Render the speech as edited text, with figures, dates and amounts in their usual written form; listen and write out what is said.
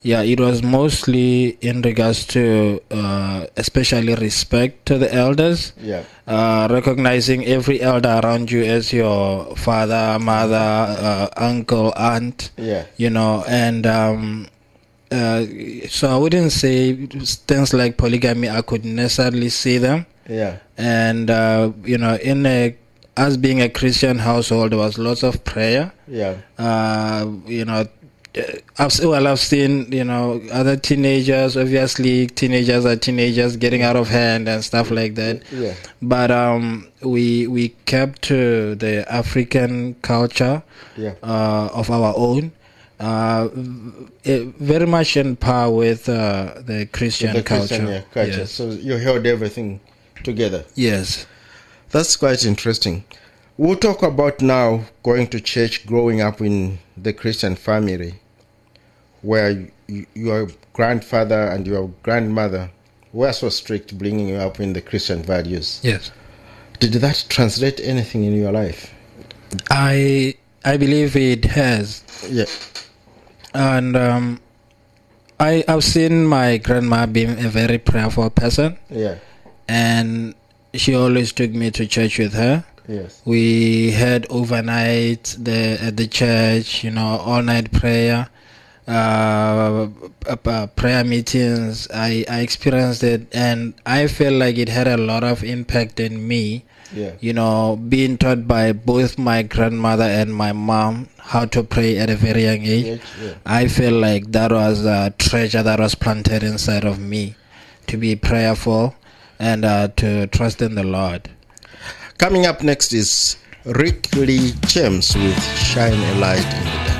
Yeah, it was mostly in regards to especially respect to the elders, Yeah. recognizing every elder around you as your father, mother, uncle, aunt, Yeah. and so I wouldn't say things like polygamy, I could necessarily see them. Yeah. And, us being a Christian household, there was lots of prayer. Yeah. I've seen, other teenagers. Obviously, teenagers are teenagers getting out of hand and stuff like that. Yeah. But we kept to the African culture, Yeah. of our own, very much in par with the Christian The culture. Christian culture. Yes. So you held everything together. Yes. That's quite interesting. We'll talk about now going to church, growing up in the Christian family, where your grandfather and your grandmother were so strict, bringing you up in the Christian values. Yes. Did that translate anything in your life? I believe it has. Yeah. And I've seen my grandma being a very prayerful person. Yeah. And she always took me to church with her. Yes. We had overnight at the church, all night prayer, prayer meetings. I experienced it, and I feel like it had a lot of impact in me. Yeah. Being taught by both my grandmother and my mom how to pray at a very young age. Yeah. I feel like that was a treasure that was planted inside of me, to be prayerful and to trust in the Lord. Coming up next is Rick Lee James with Shine a Light in the Dark.